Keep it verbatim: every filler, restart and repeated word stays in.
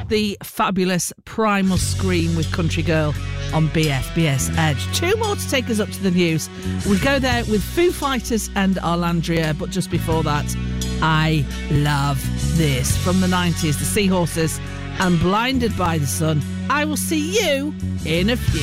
the fabulous Primal Scream with Country Girl on B F B S Edge. Two more to take us up to the news. We go there with Foo Fighters and Arlandria, but just before that, I love this from the nineties, the Seahorses and Blinded by the Sun. I will see you in a few.